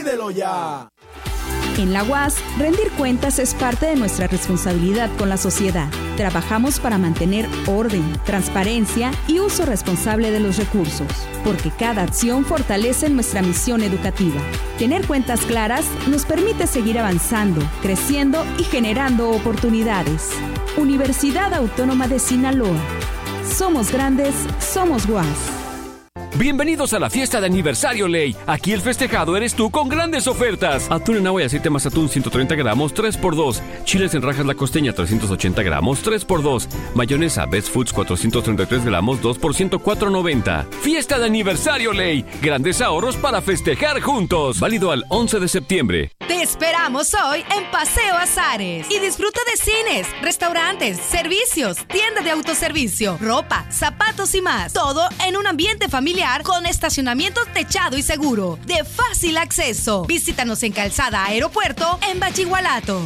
Pídelo ya. En la UAS, rendir cuentas es parte de nuestra responsabilidad con la sociedad. Trabajamos para mantener orden, transparencia y uso responsable de los recursos, porque cada acción fortalece nuestra misión educativa. Tener cuentas claras nos permite seguir avanzando, creciendo y generando oportunidades. Universidad Autónoma de Sinaloa. Somos grandes, somos UAS. Bienvenidos a la fiesta de aniversario Ley. Aquí el festejado eres tú con grandes ofertas. Atún en agua y aceite Mazatún 130 gramos 3x2. Chiles en rajas La Costeña 380 gramos 3x2. Mayonesa Best Foods 433 gramos 2 por 104.90. Fiesta de aniversario Ley. Grandes ahorros para festejar juntos. Válido al 11 de septiembre. Te esperamos hoy en Paseo Azares y disfruta de cines, restaurantes, servicios, tienda de autoservicio, ropa, zapatos y más. Todo en un ambiente familiar con estacionamiento techado y seguro, de fácil acceso. Visítanos en Calzada Aeropuerto en Bachigualato.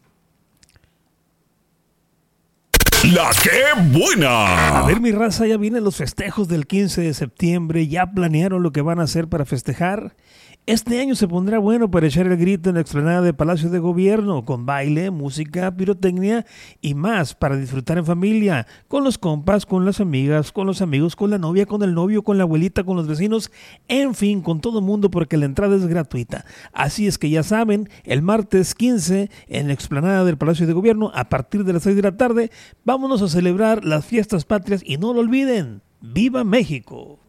¡La qué buena! A ver, mi raza, ya vienen los festejos del 15 de septiembre. ¿Ya planearon lo que van a hacer para festejar? Este año se pondrá bueno para echar el grito en la explanada de Palacio de Gobierno, con baile, música, pirotecnia y más para disfrutar en familia, con los compas, con las amigas, con los amigos, con la novia, con el novio, con la abuelita, con los vecinos, en fin, con todo el mundo, porque la entrada es gratuita. Así es que ya saben, el martes 15 en la explanada del Palacio de Gobierno, a partir de las 6 de la tarde, vámonos a celebrar las fiestas patrias y no lo olviden, ¡viva México!